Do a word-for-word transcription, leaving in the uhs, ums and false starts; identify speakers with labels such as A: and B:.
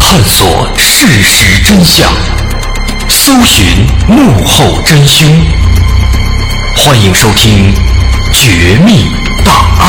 A: 探索事实真相，搜寻幕后真凶。欢迎收听《绝密档案》。